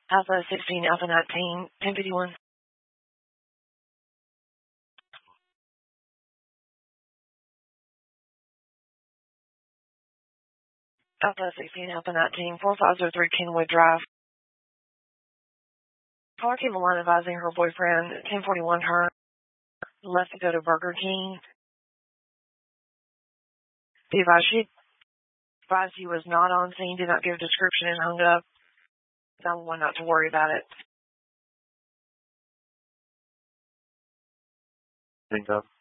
Alpha 16, Alpha 19, 1051. Alpha 16, Alpha 19, 4503 Kenwood Drive. Caller came along advising her boyfriend, 1041 her, left to go to Burger King. The advised he was not on scene, did not give a description, and hung up. Tell one not to worry about it. Hang up.